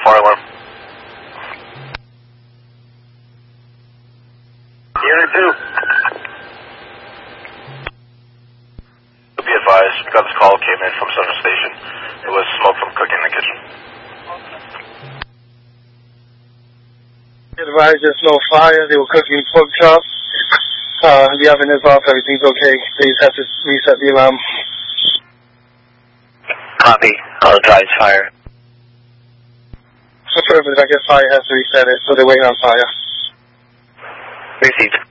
fire alarm. Unit 2. Be advised, we got this call, came in from Central Station. It was smoke from cooking in the kitchen. Be advised, there's no fire. They were cooking pork chops. The oven is off. Everything's okay. They just have to reset the alarm. Copy. I'll advise fire. Affirmative. I guess fire has to reset it, so they're waiting on fire. Received.